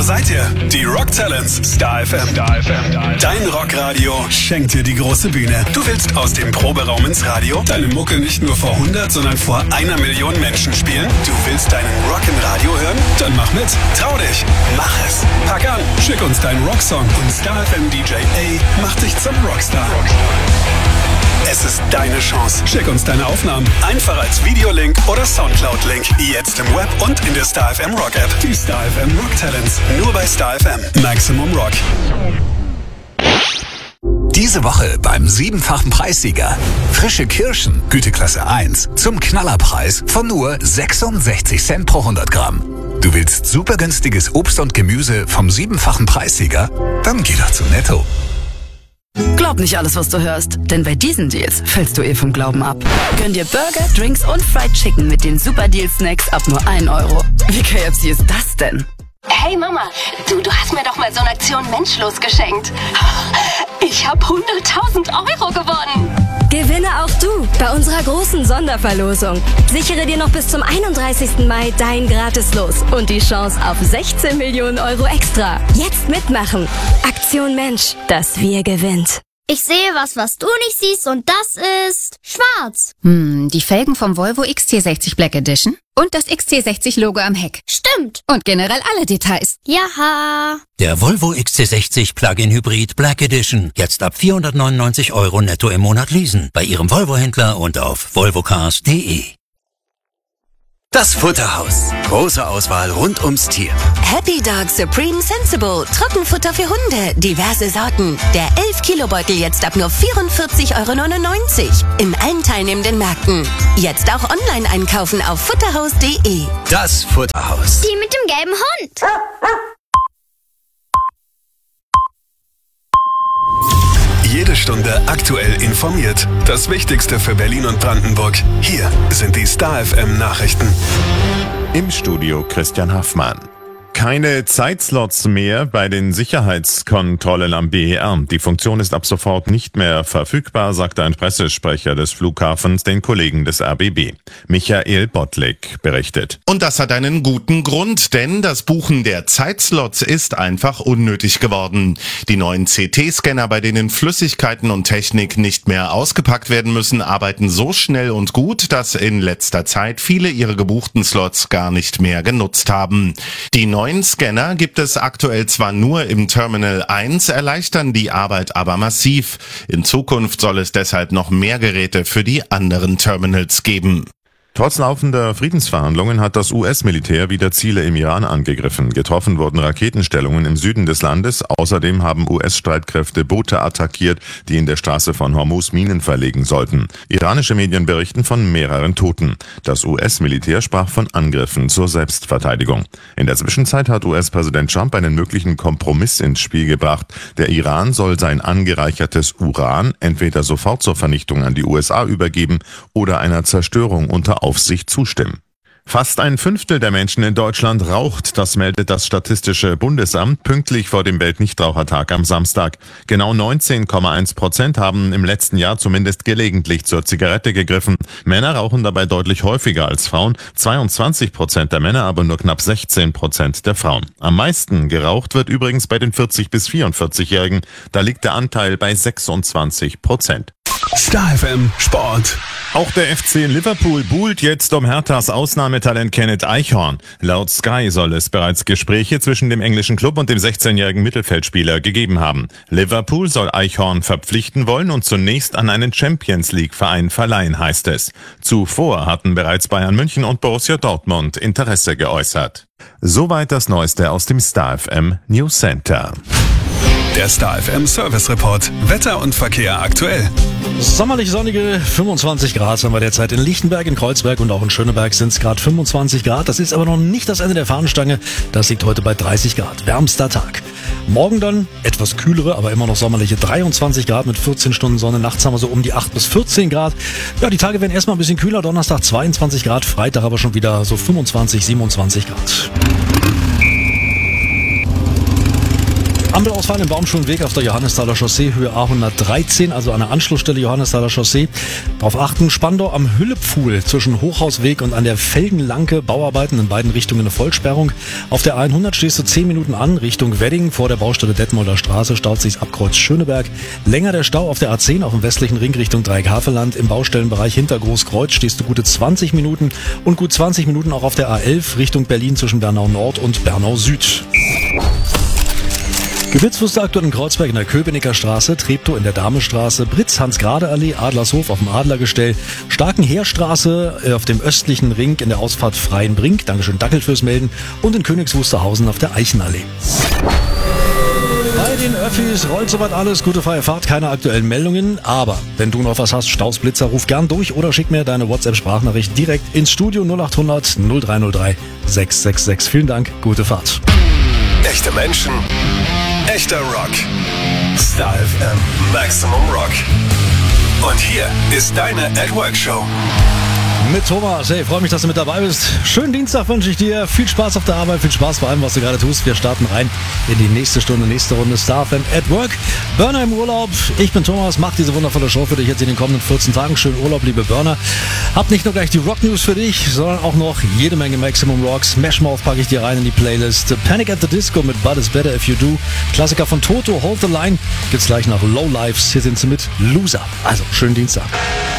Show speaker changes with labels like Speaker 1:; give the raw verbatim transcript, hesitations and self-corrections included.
Speaker 1: Wo seid ihr? Die Rock Talents Star F M. Star F M. Dein Rockradio schenkt dir die große Bühne. Du willst aus dem Proberaum ins Radio deine Mucke nicht nur vor hundert, sondern vor einer Million Menschen spielen? Du willst deinen Rock im Radio hören? Dann mach mit. Trau dich. Mach es. Pack an. Schick uns deinen Rocksong und Star F M D J A macht dich zum Rockstar. Es ist deine Chance. Schick uns deine Aufnahmen einfach als Videolink oder Soundcloud-Link. Jetzt im Web und in der Star F M Rock App. Die Star F M Rock Talents. Nur bei Star F M. Maximum Rock.
Speaker 2: Diese Woche beim siebenfachen Preissieger. Frische Kirschen, Güteklasse eins, zum Knallerpreis von nur sechsundsechzig Cent pro hundert Gramm. Du willst super günstiges Obst und Gemüse vom siebenfachen Preissieger? Dann geh doch zu Netto.
Speaker 3: Glaub nicht alles, was du hörst, denn bei diesen Deals fällst du eh vom Glauben ab. Gönn dir Burger, Drinks und Fried Chicken mit den Super Deal Snacks ab nur ein Euro. Wie K F C ist das denn?
Speaker 4: Hey Mama, du, du hast mir doch mal so eine Aktion Menschlos geschenkt. Ich habe hunderttausend Euro gewonnen.
Speaker 5: Gewinne auch du bei unserer großen Sonderverlosung. Sichere dir noch bis zum einunddreißigsten Mai dein Gratis-Los und die Chance auf sechzehn Millionen Euro extra. Jetzt mitmachen. Aktion Mensch, das Wir gewinnt.
Speaker 6: Ich sehe was, was du nicht siehst, und das ist schwarz.
Speaker 7: Hm, die Felgen vom Volvo X C sechzig Black Edition und das X C sechzig Logo am Heck.
Speaker 6: Stimmt.
Speaker 7: Und generell alle Details.
Speaker 6: Jaha.
Speaker 8: Der Volvo X C sechzig Plug-in Hybrid Black Edition. Jetzt ab vierhundertneunundneunzig Euro netto im Monat leasen. Bei Ihrem Volvo-Händler und auf volvocars punkt de.
Speaker 2: Das Futterhaus. Große Auswahl rund ums Tier.
Speaker 9: Happy Dog Supreme Sensible. Trockenfutter für Hunde. Diverse Sorten. Der elf Kilo Beutel jetzt ab nur vierundvierzig Euro neunundneunzig. In allen teilnehmenden Märkten. Jetzt auch online einkaufen auf futterhaus punkt de.
Speaker 2: Das Futterhaus.
Speaker 6: Die mit dem gelben Hund.
Speaker 1: Jede Stunde aktuell informiert. Das Wichtigste für Berlin und Brandenburg. Hier sind die Star F M Nachrichten.
Speaker 10: Im Studio Christian Haffmann. Keine Zeitslots mehr bei den Sicherheitskontrollen am B E R. Die Funktion ist ab sofort nicht mehr verfügbar, sagte ein Pressesprecher des Flughafens den Kollegen des R B B. Michael Bottlik berichtet.
Speaker 11: Und das hat einen guten Grund, denn das Buchen der Zeitslots ist einfach unnötig geworden. Die neuen C T-Scanner, bei denen Flüssigkeiten und Technik nicht mehr ausgepackt werden müssen, arbeiten so schnell und gut, dass in letzter Zeit viele ihre gebuchten Slots gar nicht mehr genutzt haben. Die neuen Scanner gibt es aktuell zwar nur im Terminal eins, erleichtern die Arbeit aber massiv. In Zukunft soll es deshalb noch mehr Geräte für die anderen Terminals geben.
Speaker 10: Trotz laufender Friedensverhandlungen hat das U S-Militär wieder Ziele im Iran angegriffen. Getroffen wurden Raketenstellungen im Süden des Landes. Außerdem haben U S-Streitkräfte Boote attackiert, die in der Straße von Hormuz Minen verlegen sollten. Iranische Medien berichten von mehreren Toten. Das U S-Militär sprach von Angriffen zur Selbstverteidigung. In der Zwischenzeit hat U S-Präsident Trump einen möglichen Kompromiss ins Spiel gebracht. Der Iran soll sein angereichertes Uran entweder sofort zur Vernichtung an die U S A übergeben oder einer Zerstörung unter Aufsicht zustimmen. Fast ein Fünftel der Menschen in Deutschland raucht, das meldet das Statistische Bundesamt pünktlich vor dem Weltnichtrauchertag am Samstag. Genau neunzehn Komma eins Prozent haben im letzten Jahr zumindest gelegentlich zur Zigarette gegriffen. Männer rauchen dabei deutlich häufiger als Frauen, zweiundzwanzig Prozent der Männer, aber nur knapp sechzehn Prozent der Frauen. Am meisten geraucht wird übrigens bei den vierzig- bis vierundvierzig-Jährigen, da liegt der Anteil bei sechsundzwanzig Prozent.
Speaker 1: Star F M Sport.
Speaker 10: Auch der F C Liverpool buhlt jetzt um Herthas Ausnahmetalent Kenneth Eichhorn. Laut Sky soll es bereits Gespräche zwischen dem englischen Klub und dem sechzehnjährigen Mittelfeldspieler gegeben haben. Liverpool soll Eichhorn verpflichten wollen und zunächst an einen Champions-League-Verein verleihen, heißt es. Zuvor hatten bereits Bayern München und Borussia Dortmund Interesse geäußert. Soweit das Neueste aus dem Star F M News Center.
Speaker 1: Der Star F M Service Report. Wetter und Verkehr aktuell.
Speaker 12: Sommerlich sonnige fünfundzwanzig Grad haben wir derzeit in Lichtenberg, in Kreuzberg und auch in Schöneberg sind es gerade fünfundzwanzig Grad. Das ist aber noch nicht das Ende der Fahnenstange. Das liegt heute bei dreißig Grad. Wärmster Tag. Morgen dann etwas kühlere, aber immer noch sommerliche dreiundzwanzig Grad mit vierzehn Stunden Sonne. Nachts haben wir so um die acht bis vierzehn Grad. Ja, die Tage werden erstmal ein bisschen kühler. Donnerstag zweiundzwanzig Grad, Freitag aber schon wieder so fünfundzwanzig, siebenundzwanzig Grad. Ampelausfall im Baumschulenweg auf der Johannesthaler Chaussee, Höhe A hundertdreizehn, also an der Anschlussstelle Johannesthaler Chaussee. Darauf achten, Spandau am Hüllepfuhl zwischen Hochhausweg und an der Felgenlanke, Bauarbeiten in beiden Richtungen eine Vollsperrung. Auf der A hundert stehst du zehn Minuten an, Richtung Wedding, vor der Baustelle Detmolder Straße, staut sich ab Kreuz Schöneberg. Länger der Stau auf der A zehn auf dem westlichen Ring Richtung Dreieck-Havelland. Im Baustellenbereich hinter Großkreuz stehst du gute zwanzig Minuten und gut zwanzig Minuten auch auf der A elf Richtung Berlin zwischen Bernau Nord und Bernau Süd. Gewürzwürste aktuell in Kreuzberg in der Köpenicker Straße, Treptow in der Damestraße, Britz, Hans-Grade-Allee, Adlershof auf dem Adlergestell, Starkenheerstraße auf dem östlichen Ring in der Ausfahrt Freienbrink, Dankeschön Dackel fürs Melden, und in Königs Wusterhausen auf der Eichenallee. Bei den Öffis rollt soweit alles, gute freie Fahrt, keine aktuellen Meldungen, aber wenn du noch was hast, Staus, Blitzer, ruf gern durch oder schick mir deine WhatsApp-Sprachnachricht direkt ins Studio null acht hundert null drei null drei sechs sechs sechs. Vielen Dank, gute Fahrt.
Speaker 1: Echte Menschen, echter Rock. Star F M Maximum Rock. Und hier ist deine At Work Show.
Speaker 12: Mit Thomas. Hey, freue mich, dass du mit dabei bist. Schönen Dienstag wünsche ich dir. Viel Spaß auf der Arbeit, viel Spaß bei allem, was du gerade tust. Wir starten rein in die nächste Stunde, nächste Runde Star F M at Work. Burner im Urlaub. Ich bin Thomas, mach diese wundervolle Show für dich jetzt in den kommenden vierzehn Tagen. Schönen Urlaub, liebe Burner. Hab nicht nur gleich die Rock News für dich, sondern auch noch jede Menge Maximum Rock. Smash Mouth packe ich dir rein in die Playlist. Panic at the Disco mit But It's Better If You Do. Klassiker von Toto, Hold the Line. Gibt's gleich nach Low Lives. Hier sind sie mit Loser. Also, schönen Dienstag.